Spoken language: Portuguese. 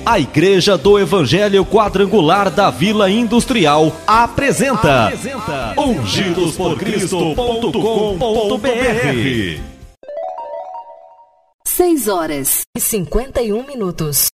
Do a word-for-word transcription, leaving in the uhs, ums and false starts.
A Igreja do Evangelho Quadrangular da Vila Industrial apresenta, apresenta ungidos por cristo ponto com ponto br. seis horas e cinquenta e um minutos.